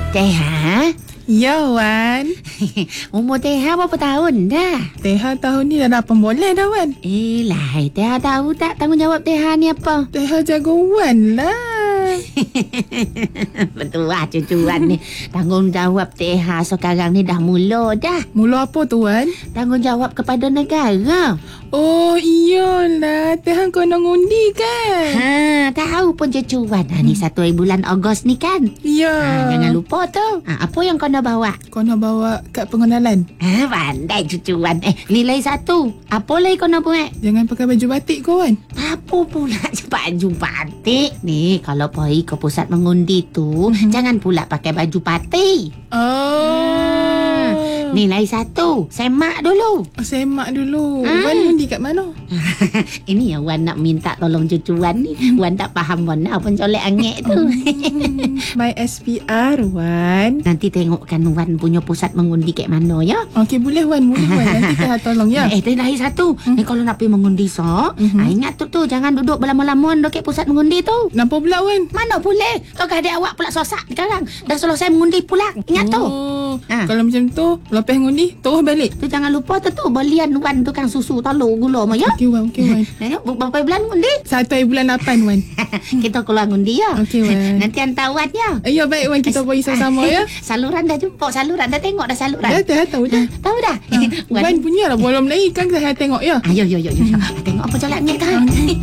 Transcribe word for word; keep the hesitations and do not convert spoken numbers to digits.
Teha? Ya, Wan. Umur Teha berapa tahun dah? Teha tahun ni dah lapan bulan dah, Wan. Eh lah, Teha tahu tak tanggungjawab Teha ni apa? Teha jaga Wan lah. Betul lah cucuan ni. Tanggungjawab Teha sekarang ni dah mula dah. Mula apa tu, Wan? Tanggungjawab kepada negara. Oh, iyalah. Teha kena ngundi kan? Ha, tahu pun cucuan. Ha, ni satu hari bulan Ogos ni kan? Ya. Ha, jangan lupa tu. Ha, apa yang kau nak bawa? Kau nak bawa kad pengenalan. Ha, pandai cucuan. Eh, nilai satu. Apa lagi kau nak buat? Jangan pakai baju batik kau, Wan. Apa pula baju batik? Ni, kalau pergi ke pusat mengundi tu, mm-hmm. jangan pula pakai baju parti. Oh. Nilai satu. Semak dulu. Oh, semak dulu. Hmm. Wan undi kat mana? Ini yang Wan nak minta tolong cucuan ni. Wan tak faham mana pun colek angin tu. My S P R, Wan. Nanti tengokkan Wan punya pusat mengundi kat mana ya. Okey, boleh, Wan. Boleh, Wan. Nanti Teha tolong ya. Eh, nilai satu. Hmm. Eh, kalau nak pergi mengundi so, mm-hmm. ah, ingat tu tu. Jangan duduk berlama-lama dekat pusat mengundi tu. Kenapa pula, Wan? Mana boleh. Kau adik awak pula sosak sekarang. Dah selesai mengundi pulang. Ingat tu. Oh, ha. Kalau macam tu, lepas ngundi, terus balik. Tu jangan lupa tu tu. Belian Wan tukang susu telur gula mah ya. Okey, Wan. Okey, Wan. Berapa bulan ngundi? Satu hari bulan lapan, Wan. Kita keluar ngundi ya. Okey, Wan. Nanti hantar Wan ya. Eh, ya, baik, Wan. Kita pergi sama-sama ya. Saluran dah jumpa. Saluran dah tengok dah saluran. Dah, Teha tahu dah. Tahu dah. Ha. Wan punya lah. Belum lagi kan Teha tengok ya. Ayo, yo, yo, yo. Tengok apa jalan ni kan.